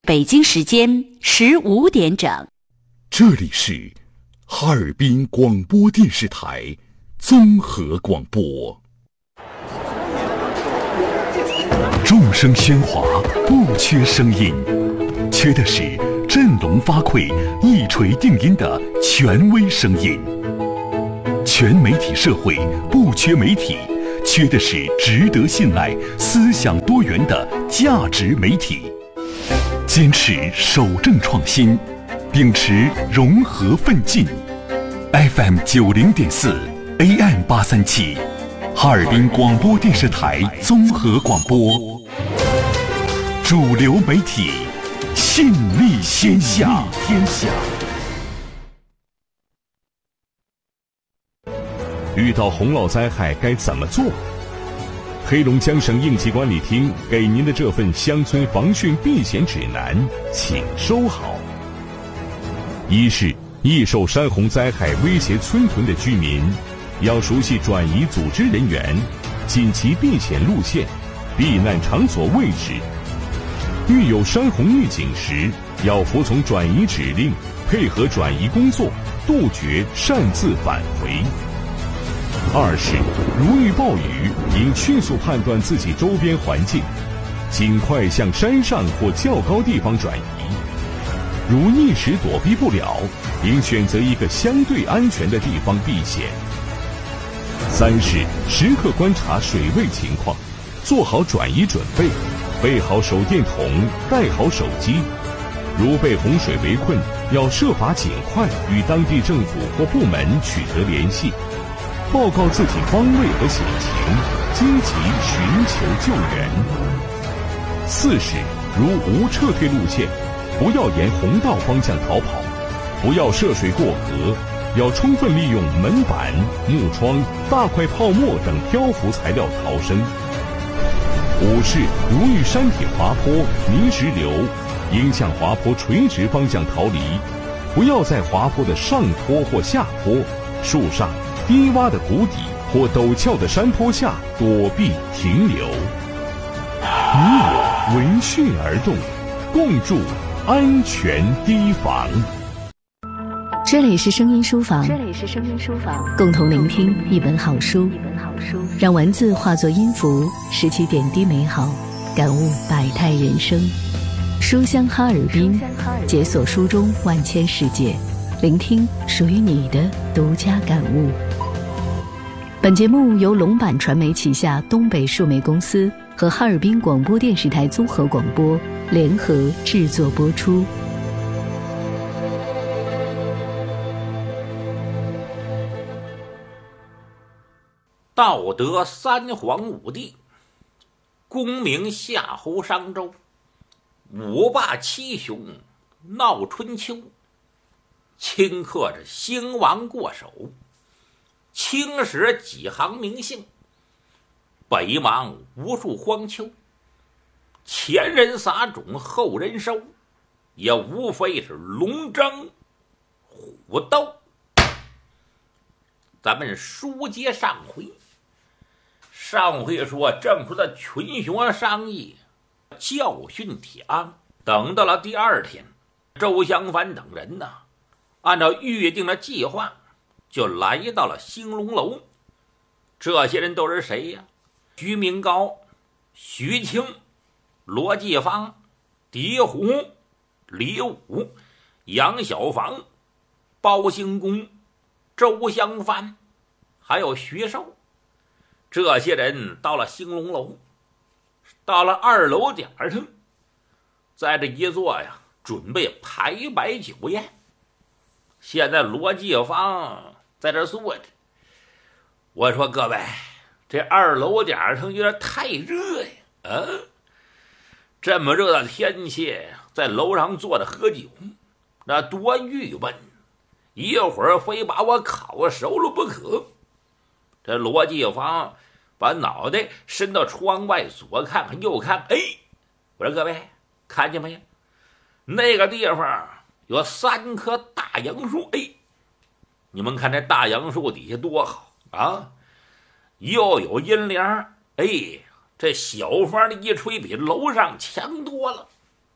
北京时间15点整。 这里是哈尔滨广播电视台综合广播。众声喧哗，不缺声音，缺的是振聋发聩、一锤定音的权威声音。全媒体社会不缺媒体，缺的是值得信赖、思想多元的价值媒体。坚持守正创新，秉持融合奋进。FM 90.4 AM 837，哈尔滨广播电视台综合广播，主流媒体，信力天下。遇到洪涝灾害该怎么做？黑龙江省应急管理厅给您的这份乡村防汛避险指南，请收好。一是易受山洪灾害威胁村屯的居民，要熟悉转移组织人员、紧急避险路线、避难场所位置。遇有山洪预警时，要服从转移指令，配合转移工作，杜绝擅自返回。二是如遇暴雨，应迅速判断自己周边环境，尽快向山上或较高地方转移。如一时躲避不了，应选择一个相对安全的地方避险。三是时刻观察水位情况，做好转移准备，备好手电筒，带好手机。如被洪水围困，要设法尽快与当地政府或部门取得联系，报告自己方位和险情，积极寻求救援。四是如无撤退路线，不要沿洪道方向逃跑，不要涉水过河，要充分利用门板、木窗、大块泡沫等漂浮材料逃生。五是如遇山体滑坡、泥石流，应向滑坡垂直方向逃离，不要在滑坡的上坡或下坡、树上、低洼的谷底或陡峭的山坡下躲避停留。你我闻讯而动，共筑安全堤防。 这里是声音书房，共同聆听一本好书，让文字化作音符，拾起点滴美好，感悟百态人生。书香哈尔滨，解锁书中万千世界，聆听属于你的独家感悟。本节目由龙板传媒旗下东北数媒公司和哈尔滨广播电视台综合广播联合制作播出。 道德三皇五帝，功名夏侯商周，五霸七雄闹春秋，顷刻着兴亡过手，青史几行名姓，北邙无数荒丘。前人撒种后人收，也无非是龙争虎斗。咱们书接上回，说郑出的群雄商议，教训铁安。等到了第二天，周襄藩等人呢，按照预定的计划，就来到了兴隆楼。这些人都是谁呀？徐明高、徐庆、罗继芳、狄虎、李武、杨小房、包兴公、周襄藩，还有徐寿。这些人到了兴隆楼，到了2楼点上，在这一坐呀，准备排摆酒宴。现在罗继芳在这坐着，我说各位，这2楼点上有点太热呀，这么热的天气，在楼上坐着喝酒，那多郁闷，一会儿非把我烤熟了不可。这罗继芳把脑袋伸到窗外，左看看右看，我说各位看见没有？那个地方有3棵大杨树，你们看这大杨树底下多好啊，又有阴凉，这小风的一吹比楼上强多了。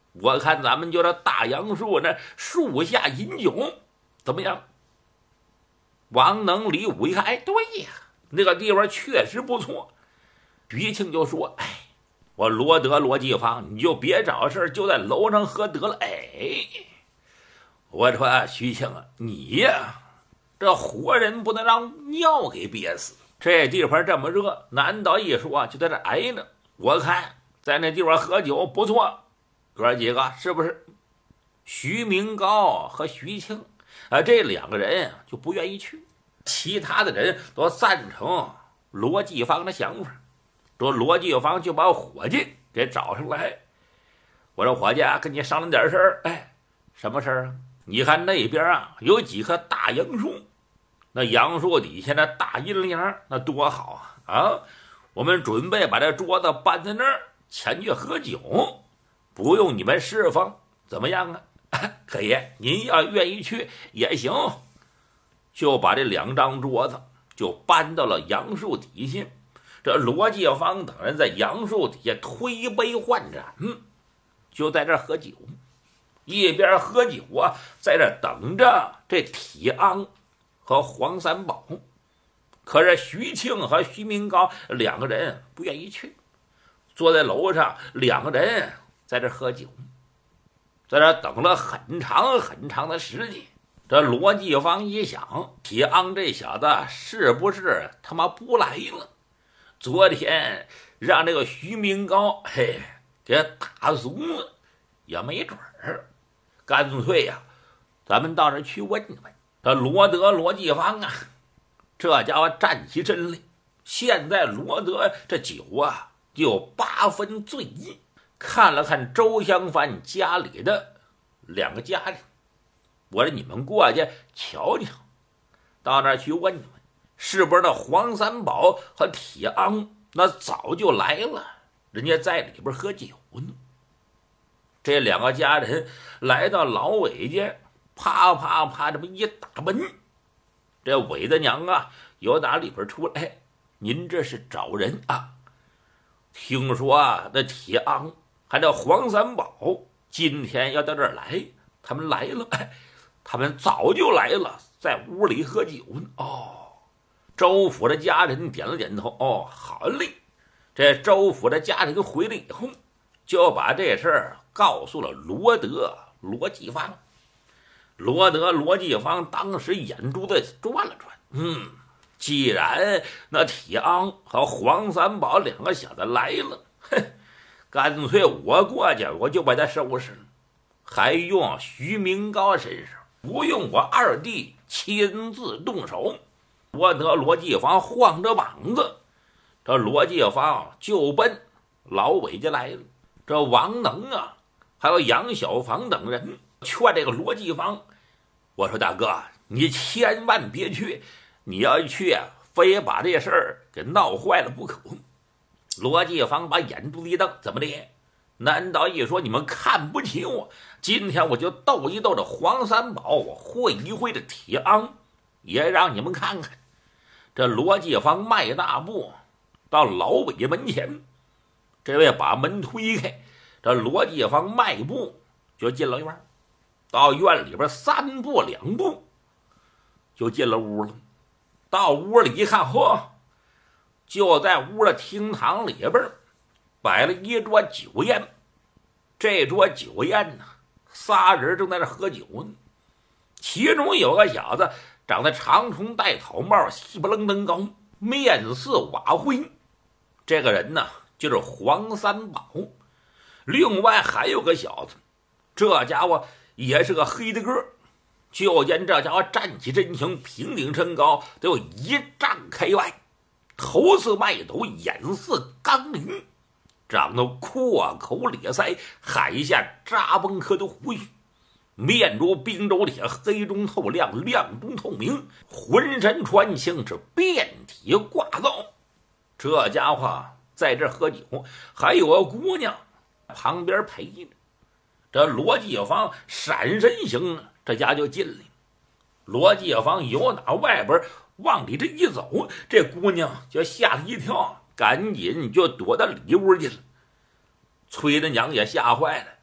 我看咱们就这大杨树那树下饮酒，怎么样？”王能、李武一看，哎，对呀，那个地方确实不错。徐庆就说：“哎，我罗德、罗继芳，你就别找事就在楼上喝得了。”哎，我说徐庆啊，你呀，这活人不能让尿给憋死。这地方这么热，难道一说就在这挨着？我看在那地方喝酒不错，哥几个是不是？徐明高和徐庆这两个人就不愿意去，其他的人都赞成罗继芳的想法。说罗继芳就把伙计给找上来，我说伙计啊，跟你商量点事儿。哎，什么事儿啊？你看那边啊有几棵大杨树，那杨树底下那大阴凉那多好啊！我们准备把这桌子搬在那儿，前去喝酒，不用你们侍奉，怎么样啊？可以，您要愿意去也行。就把这2张桌子就搬到了杨树底下。这罗继芳等人在杨树底下推杯换盏，就在这喝酒，一边喝酒啊，在这等着这铁昂和黄三宝。可是徐庆和徐明高两个人不愿意去，坐在楼上，两个人在这喝酒，在这等了很长很长的时间。这罗继芳一想，铁昂这小子是不是他妈不来了？昨天让这个徐明高给打怂了也没准儿，干脆呀，咱们到这去问问。这罗德、罗继芳啊，这家伙站起身来。现在罗德这酒啊就有8分醉意，看了看周香帆家里的2个家人，我说你们过去瞧瞧，到那儿去问问，是不是那黄三宝和铁昂那早就来了，人家在里边喝酒呢。这2个家人来到老韦家，啪啪啪这么一打门，这韦大娘啊由打里边出来：“您这是找人啊？听说啊，那铁昂还有黄三宝今天要到这儿来，他们来了。他们早就来了，在屋里喝酒呢。”哦，周府的家人点了点头。哦，好嘞。这周府的家人回来以后，就把这事儿告诉了罗德、罗继芳。罗德、罗继芳当时眼珠子转了转，既然那铁昂和黄三宝2个小子来了，干脆我过去，我就把他收拾了，还用徐明高身上，不用我2弟亲自动手。罗德、罗继芳晃着膀子，这罗继芳就奔老韦家来了。这王能啊，还有杨小房等人劝这个罗继芳，我说大哥，你千万别去，你要去非把这事儿给闹坏了不可。罗继芳把眼珠子一瞪，怎么的？难道一说你们看不起我？今天我就斗一斗这黄三宝，我会一会这铁昂，也让你们看看。这罗继芳迈大步到老韦门前，这位把门推开，这罗继芳迈步就进了院，到院里边3步2步就进了屋了。到屋里一看，就在屋的厅堂里边摆了一桌酒宴。这桌酒宴呢，3人正在这喝酒呢。其中有个小子长得长虫带草帽，细不愣登高，面似瓦灰。这个人呢就是黄三宝。另外还有个小子，这家伙也是个黑的个，就见这家伙站起身形，平顶身高得有1丈开外，头似麦斗，眼似钢铃，长得阔口咧腮，海下扎崩颗的胡须，面如冰州铁，黑中透亮，亮中透明，浑身穿青，是遍体挂造。这家伙在这喝酒，还有个姑娘旁边陪着。这罗继芳闪身行，这家就进来。罗继芳由打外边往里这一走，这姑娘就吓了一跳，赶紧就躲到里屋去了。崔大娘也吓坏了，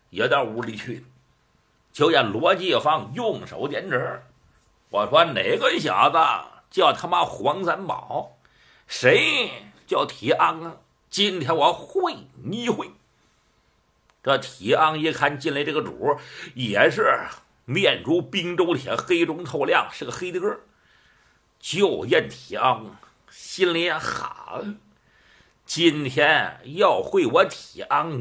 也到屋里去，就见罗继芳用手点指，我说哪个小子叫他妈黄三宝，谁叫铁昂啊？今天我会你一会。这铁昂一看进来这个主，也是面如冰州铁，黑中透亮，是个黑的个。就见铁昂心里也好，今天要会我铁昂